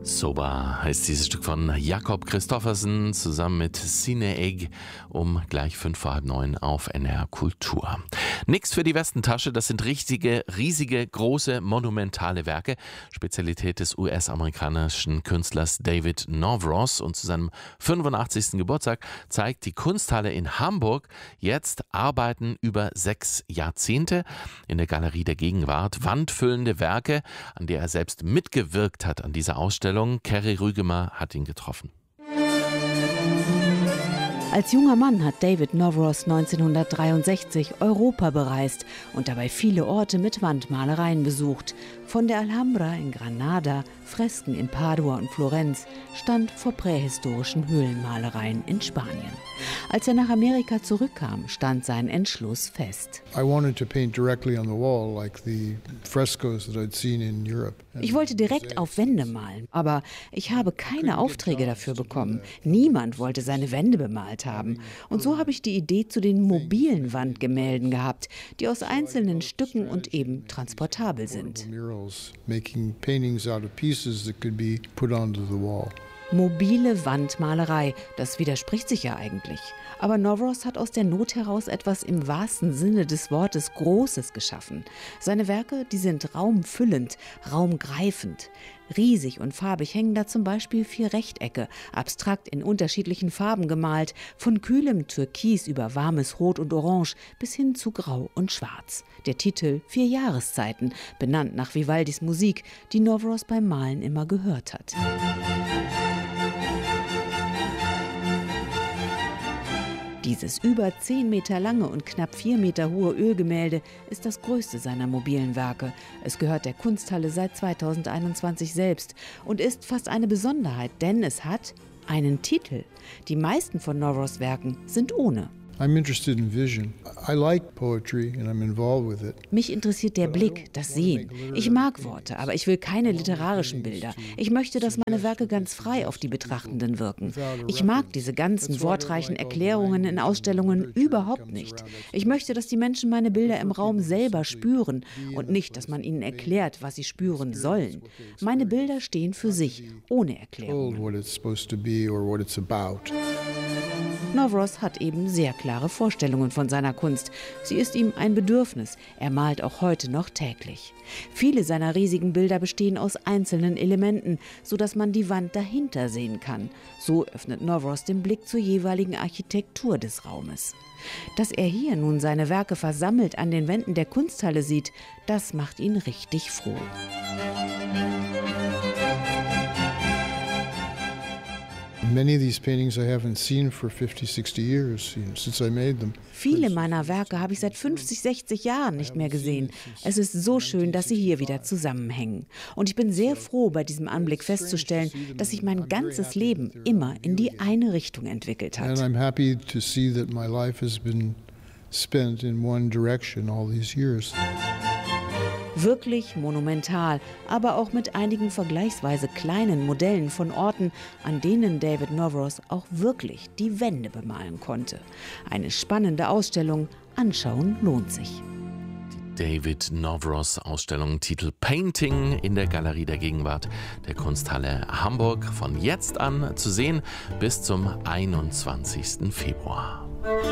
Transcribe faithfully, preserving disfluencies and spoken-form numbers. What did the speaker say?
Soba heißt dieses Stück von Jakob Christoffersen zusammen mit Sine Egg um gleich fünf vor halb neun auf N R Kultur. Nix für die Westentasche, das sind richtige, riesige, große, monumentale Werke. Spezialität des U S-amerikanischen Künstlers David Novros, und zu seinem fünfundachtzigsten Geburtstag zeigt die Kunsthalle in Hamburg jetzt Arbeiten über sechs Jahrzehnte in der Galerie der Gegenwart. Wandfüllende Werke, an der er selbst mitgewirkt hat an dieser Ausstellung. Kerry Rügemer hat ihn getroffen. Als junger Mann hat David Novros neunzehnhundertdreiundsechzig Europa bereist und dabei viele Orte mit Wandmalereien besucht. Von der Alhambra in Granada, Fresken in Padua und Florenz, stand vor prähistorischen Höhlenmalereien in Spanien. Als er nach Amerika zurückkam, stand sein Entschluss fest. I wanted to paint directly on the wall, like the frescoes that I'd seen in Europe. Ich wollte direkt auf Wände malen, aber ich habe keine Aufträge dafür bekommen. Niemand wollte seine Wände bemalt haben. Und so habe ich die Idee zu den mobilen Wandgemälden gehabt, die aus einzelnen Stücken und eben transportabel sind. Making paintings out of pieces that could be put onto the wall. Mobile Wandmalerei, das widerspricht sich ja eigentlich. Aber Novros hat aus der Not heraus etwas im wahrsten Sinne des Wortes Großes geschaffen. Seine Werke, die sind raumfüllend, raumgreifend. Riesig und farbig hängen da zum Beispiel vier Rechtecke, abstrakt in unterschiedlichen Farben gemalt, von kühlem Türkis über warmes Rot und Orange bis hin zu Grau und Schwarz. Der Titel Vier Jahreszeiten, benannt nach Vivaldis Musik, die Novros beim Malen immer gehört hat. Dieses über zehn Meter lange und knapp vier Meter hohe Ölgemälde ist das größte seiner mobilen Werke. Es gehört der Kunsthalle seit zweitausendeinundzwanzig selbst und ist fast eine Besonderheit, denn es hat einen Titel. Die meisten von Novros Werken sind ohne. I'm interested in vision. I like poetry and I'm involved with it. Mich interessiert der Blick, das Sehen. Ich mag Worte, aber ich will keine literarischen Bilder. Ich möchte, dass meine Werke ganz frei auf die Betrachtenden wirken. Ich mag diese ganzen wortreichen Erklärungen in Ausstellungen überhaupt nicht. Ich möchte, dass die Menschen meine Bilder im Raum selber spüren und nicht, dass man ihnen erklärt, was sie spüren sollen. Meine Bilder stehen für sich, ohne Erklärung. Novros hat eben sehr klare Vorstellungen von seiner Kunst. Sie ist ihm ein Bedürfnis. Er malt auch heute noch täglich. Viele seiner riesigen Bilder bestehen aus einzelnen Elementen, sodass man die Wand dahinter sehen kann. So öffnet Novros den Blick zur jeweiligen Architektur des Raumes. Dass er hier nun seine Werke versammelt an den Wänden der Kunsthalle sieht, das macht ihn richtig froh. Viele meiner Werke habe ich seit fünfzig, sechzig Jahren nicht mehr gesehen. Es ist so schön, dass sie hier wieder zusammenhängen. Und ich bin sehr froh, bei diesem Anblick festzustellen, dass sich mein ganzes Leben immer in die eine Richtung entwickelt hat. And I'm happy to see that my life has been spent in one direction all these years. Wirklich monumental, aber auch mit einigen vergleichsweise kleinen Modellen von Orten, an denen David Novros auch wirklich die Wände bemalen konnte. Eine spannende Ausstellung, anschauen lohnt sich. David Novros Ausstellung, Titel Painting, in der Galerie der Gegenwart der Kunsthalle Hamburg. Von jetzt an zu sehen bis zum einundzwanzigsten Februar.